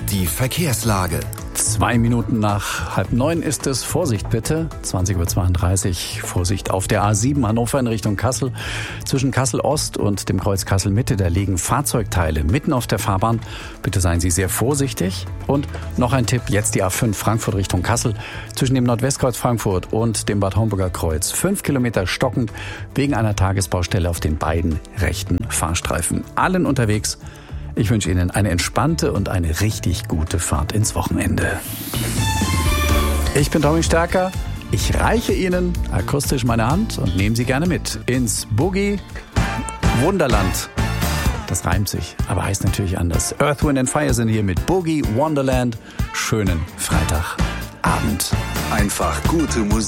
Die Verkehrslage. 2 Minuten nach 8:30 ist es. Vorsicht bitte. 20:32 Uhr. Vorsicht auf der A7 Hannover in Richtung Kassel. Zwischen Kassel Ost und dem Kreuz Kassel Mitte, da liegen Fahrzeugteile mitten auf der Fahrbahn. Bitte seien Sie sehr vorsichtig. Und noch ein Tipp, jetzt die A5 Frankfurt Richtung Kassel. Zwischen dem Nordwestkreuz Frankfurt und dem Bad Homburger Kreuz. 5 Kilometer stockend wegen einer Tagesbaustelle auf den beiden rechten Fahrstreifen. Allen unterwegs. Ich wünsche Ihnen eine entspannte und eine richtig gute Fahrt ins Wochenende. Ich bin Tommy Stärker. Ich reiche Ihnen akustisch meine Hand und nehme Sie gerne mit ins Boogie Wunderland. Das reimt sich, aber heißt natürlich anders. Earth, Wind & Fire sind hier mit Boogie Wonderland. Schönen Freitagabend. Einfach gute Musik.